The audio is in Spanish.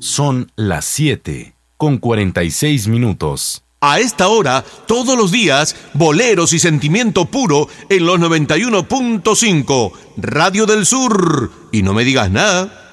Son las 7:46. A esta hora, todos los días, boleros y sentimiento puro en los 91.5, Radio del Sur. Y no me digas nada.